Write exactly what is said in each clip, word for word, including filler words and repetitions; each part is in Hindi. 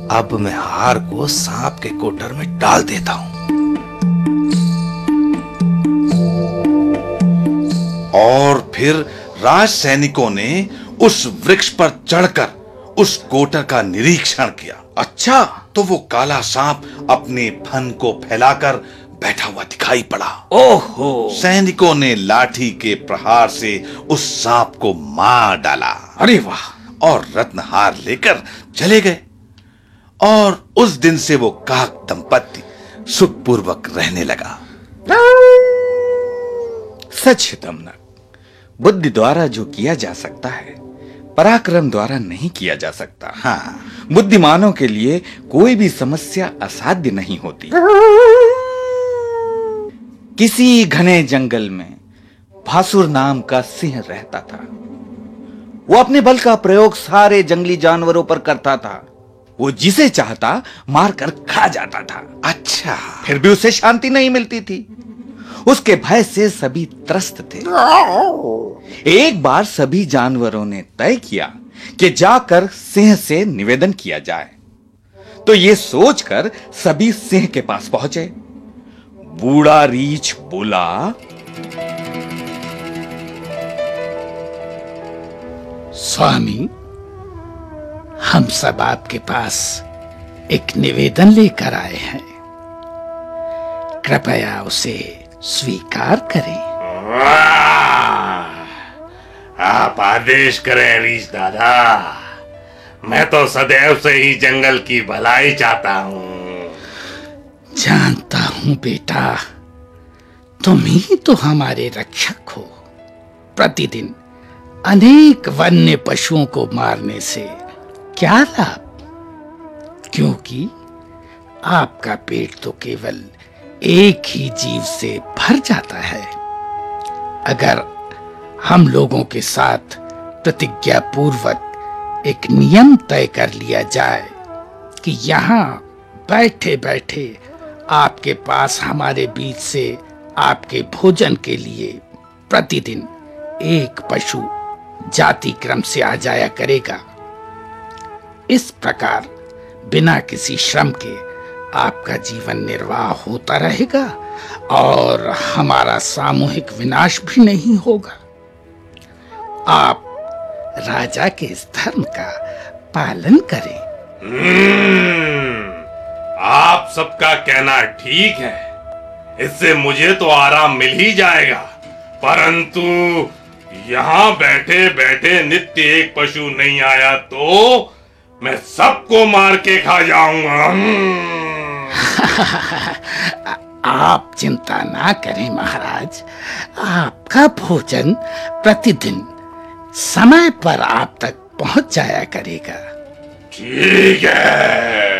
अब मैं हार को सांप के कोटर में डाल देता हूं। और फिर राज सैनिकों ने उस वृक्ष पर चढ़कर उस कोटर का निरीक्षण किया। अच्छा, तो वो काला सांप अपने फन को फैलाकर बैठा हुआ दिखाई पड़ा। ओहो! सैनिकों ने लाठी के प्रहार से उस सांप को मार डाला। अरे वाह! और रत्नहार लेकर चले गए। और उस दिन से वो काक दंपत्ति सुखपूर्वक रहने लगा। सच दमनक, बुद्धि द्वारा जो किया जा सकता है, पराक्रम द्वारा नहीं किया जा सकता। हाँ, बुद्धिमानों के लिए कोई भी समस्या असाध्य नहीं होती। किसी घने जंगल में भासुर नाम का सिंह रहता था। वो अपने बल का प्रयोग सारे जंगली जानवरों पर करता था। वो जिसे चाहता मारकर खा जाता था। अच्छा, फिर भी उसे शांति नहीं मिलती थी। उसके भय से सभी त्रस्त थे। एक बार सभी जानवरों ने तय किया कि जाकर सिंह से निवेदन किया जाए। तो ये सोचकर सभी सिंह के पास पहुंचे। बूढ़ा रीछ बोला, स्वामी, हम सब आपके पास एक निवेदन लेकर आए हैं। कृपया उसे स्वीकार करें। आप आदेश करें रीछ दादा। मैं तो सदैव से ही जंगल की भलाई चाहता हूँ। जानता हूं बेटा, तुम ही तो हमारे रक्षक हो। प्रतिदिन अनेक वन्य पशुओं को मारने से क्या लाभ? क्योंकि आपका पेट तो केवल एक ही जीव से भर जाता है। अगर हम लोगों के साथ प्रतिज्ञा पूर्वक एक नियम तय कर लिया जाए कि यहाँ बैठे बैठे आपके पास हमारे बीच से आपके भोजन के लिए प्रतिदिन एक पशु जाति क्रम से आ जाया करेगा। इस प्रकार बिना किसी श्रम के आपका जीवन निर्वाह होता रहेगा और हमारा सामूहिक विनाश भी नहीं होगा। आप राजा के इस धर्म का पालन करें। हम्म, आप सबका कहना ठीक है। इससे मुझे तो आराम मिल ही जाएगा, परंतु यहाँ बैठे बैठे नित्य एक पशु नहीं आया तो मैं सबको मार के खा जाऊंगा। आप चिंता ना करें महाराज, आपका भोजन प्रतिदिन समय पर आप तक पहुंच जाया करेगा। ठीक है।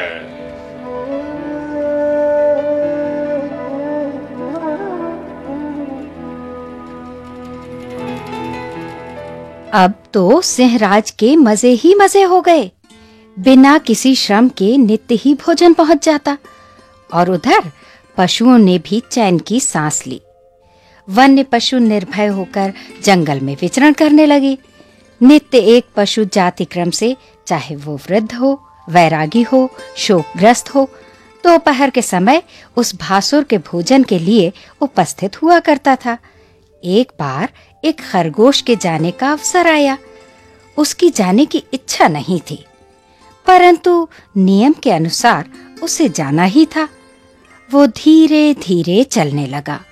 अब तो सिंहराज के मजे ही मजे हो गए। बिना किसी श्रम के नित्य ही भोजन पहुंच जाता और उधर पशुओं ने भी चैन की सांस ली। वन्य पशु निर्भय होकर जंगल में विचरण करने लगे। नित्य एक पशु जाति क्रम से, चाहे वो वृद्ध हो, वैरागी हो, शोकग्रस्त हो, दोपहर के समय उस भासुर के भोजन के लिए उपस्थित हुआ करता था। एक बार एक खरगोश के जाने का अवसर आया। उसकी जाने की इच्छा नहीं थी, परंतु नियम के अनुसार उसे जाना ही था। वो धीरे धीरे चलने लगा।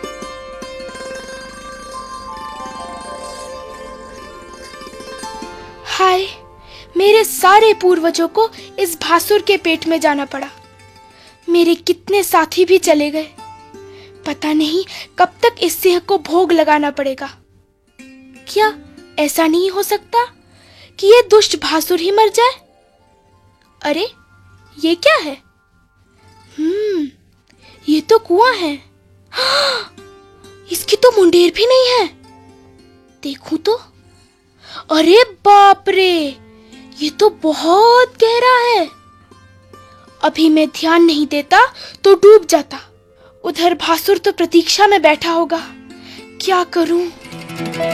हाय, मेरे सारे पूर्वजों को इस भासुर के पेट में जाना पड़ा। मेरे कितने साथी भी चले गए। पता नहीं कब तक इस सिंह को भोग लगाना पड़ेगा। क्या ऐसा नहीं हो सकता कि ये दुष्ट भासुर ही मर जाए? अरे, ये क्या है? हम्म, ये तो कुआं है। हाँ, इसकी तो मुंडेर भी नहीं है। देखूं तो, अरे बाप रे, ये तो बहुत गहरा है। अभी मैं ध्यान नहीं देता तो डूब जाता। उधर भासुर तो प्रतीक्षा में बैठा होगा। क्या करूं?